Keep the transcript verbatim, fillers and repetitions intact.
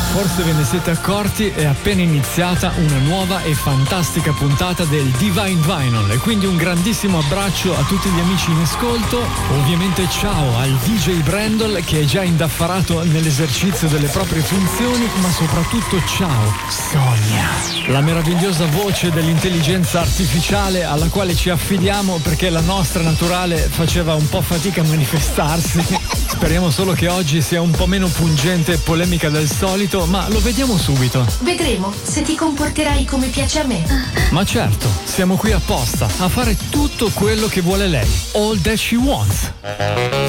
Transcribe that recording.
Forse ve ne siete accorti, è appena iniziata una nuova e fantastica puntata del Divine Vinyl e quindi un grandissimo abbraccio a tutti gli amici in ascolto. Ovviamente ciao al D J Brandol che è già indaffarato nell'esercizio delle proprie funzioni, ma soprattutto ciao Sonia, la meravigliosa voce dell'intelligenza artificiale alla quale ci affidiamo perché la nostra naturale faceva un po' fatica a manifestarsi. Speriamo solo che oggi sia un po' meno pungente e polemica del solito, ma lo vediamo subito. Vedremo se ti comporterai come piace a me. Ma certo, siamo qui apposta a fare tutto quello che vuole lei. All that she wants.